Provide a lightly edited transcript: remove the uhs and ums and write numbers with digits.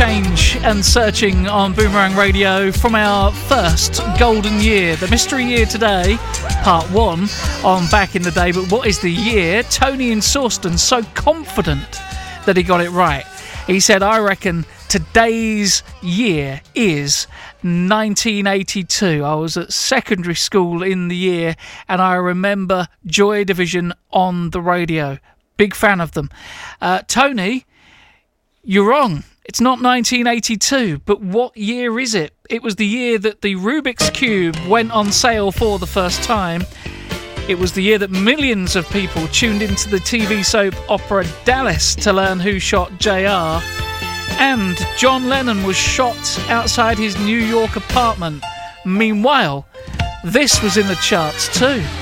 Change and Searching on Boomerang Radio from our first golden year. The mystery year today, part 1 on Back in the Day. But what is the year? Tony in Sawston, so confident that he got it right. He said, I reckon today's year is 1982. I was at secondary school in the year and I remember Joy Division on the radio. Big fan of them. Tony, you're wrong. It's not 1982, but what year is it? It was the year that the Rubik's Cube went on sale for the first time. It was the year that millions of people tuned into the TV soap opera Dallas to learn who shot JR. And John Lennon was shot outside his New York apartment. Meanwhile, this was in the charts too.